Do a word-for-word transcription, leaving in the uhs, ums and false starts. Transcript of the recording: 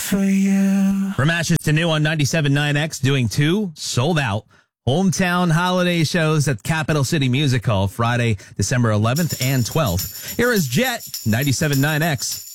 for you. From Ashes to New on ninety-seven point nine X, doing two sold out hometown holiday shows at Capital City Music Hall Friday, December eleventh and twelfth. Here is Jet, ninety-seven point nine X.